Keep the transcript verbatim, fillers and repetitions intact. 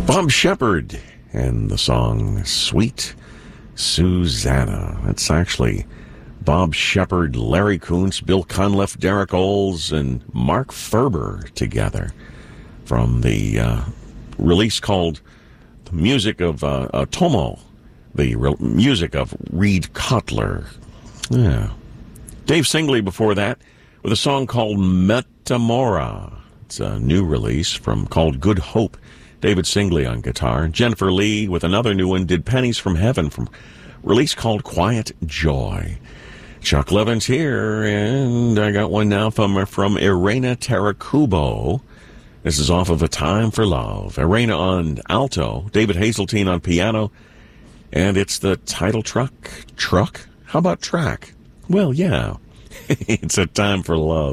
Bob Shepard and the song Sweet Susanna. That's actually Bob Shepard, Larry Kuntz, Bill Cunliffe, Derek Oles, and Mark Ferber together from the uh, release called The Music of uh, uh, Tomo, the re- music of Reed Cutler. Yeah. Dave Singley before that with a song called Metamora. It's a new release from called Good Hope. David Singley on guitar. Jennifer Lee with another new one, did Pennies from Heaven from release called Quiet Joy. Chuck Levin's here, and I got one now from, from Irena Tarakubo. This is off of A Time for Love. Irena on alto, David Hazeltine on piano, and it's the title truck. Truck? How about track? Well, yeah. It's A Time for Love.